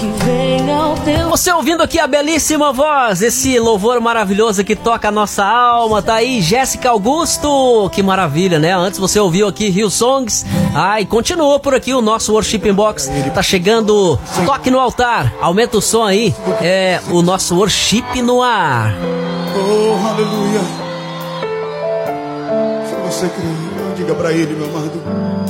Você ouvindo aqui a belíssima voz, esse louvor maravilhoso que toca a nossa alma, tá aí Jéssica Augusto, que maravilha, né? Antes você ouviu aqui Hillsongs, e continua por aqui o nosso Worship Inbox, tá chegando, toque no altar, aumenta o som aí, o nosso Worship no ar. Oh, aleluia. Se você crê, diga pra ele, meu amado.